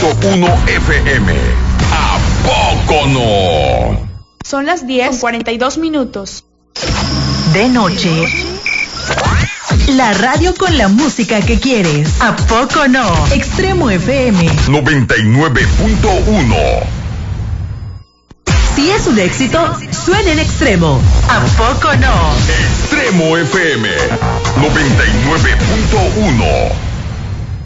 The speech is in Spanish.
99.1 FM. ¿A poco no? Son las 10:42. De noche. La radio con la música que quieres. ¿A poco no? Extremo FM 99.1. Si es un éxito, suena en Extremo. ¿A poco no? Extremo FM 99.1.